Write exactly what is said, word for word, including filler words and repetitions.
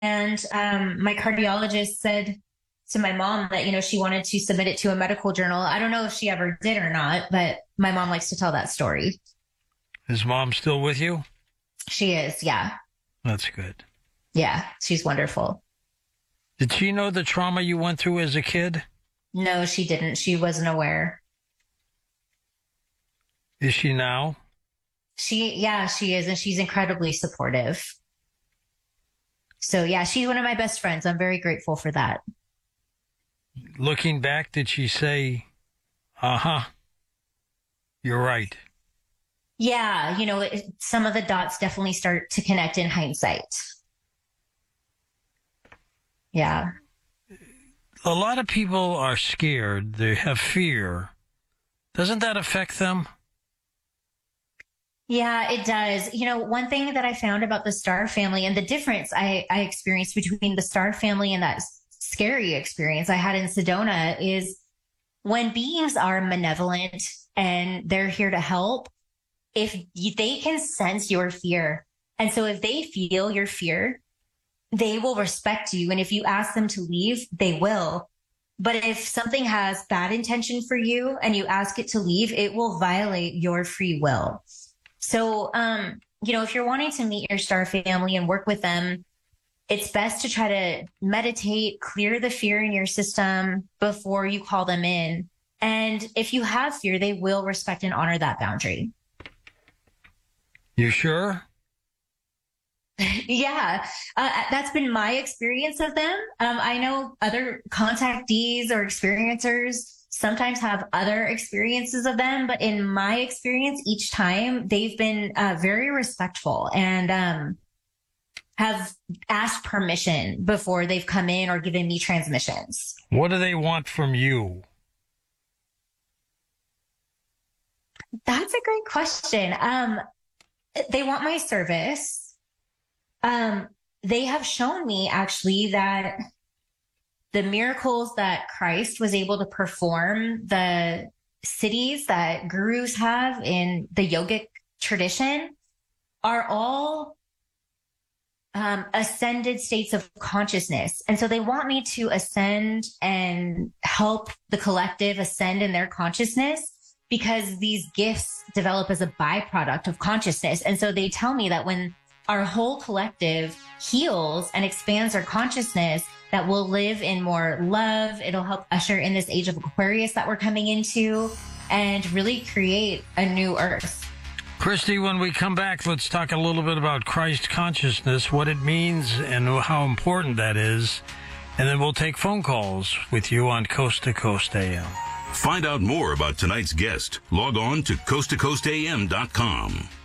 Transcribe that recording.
And um, my cardiologist said to my mom that, you know, she wanted to submit it to a medical journal. I don't know if she ever did or not, but my mom likes to tell that story. Is mom still with you? She is, yeah. That's good. Yeah, she's wonderful. Did she know the trauma you went through as a kid? No, she didn't. She wasn't aware. Is she now? She, yeah, she is. And she's incredibly supportive. So, yeah, she's one of my best friends. I'm very grateful for that. Looking back, did she say, uh-huh, you're right? Yeah, you know, it, some of the dots definitely start to connect in hindsight. Yeah. A lot of people are scared. They have fear. Doesn't that affect them? Yeah, it does. You know, one thing that I found about the Star family and the difference I, I experienced between the Star family and that scary experience I had in Sedona is when beings are malevolent and they're here to help, if they can sense your fear. And so if they feel your fear, they will respect you. And if you ask them to leave, they will. But if something has bad intention for you and you ask it to leave, it will violate your free will. So, um, you know, if you're wanting to meet your Star family and work with them, it's best to try to meditate, clear the fear in your system before you call them in. And if you have fear, they will respect and honor that boundary. You sure? Yeah, uh, that's been my experience of them. Um, I know other contactees or experiencers sometimes have other experiences of them, but in my experience, each time they've been uh, very respectful and um, have asked permission before they've come in or given me transmissions. What do they want from you? That's a great question. Um, they want my service. Um, they have shown me actually that the miracles that Christ was able to perform, the cities that gurus have in the yogic tradition are all um, ascended states of consciousness. And so they want me to ascend and help the collective ascend in their consciousness because these gifts develop as a byproduct of consciousness. And so they tell me that when our whole collective heals and expands our consciousness, that we'll live in more love. It'll help usher in this age of Aquarius that we're coming into and really create a new earth. Christy, when we come back, let's talk a little bit about Christ consciousness, what it means and how important that is. And then we'll take phone calls with you on Coast to Coast A M. Find out more about tonight's guest. Log on to coast to coast a m dot com.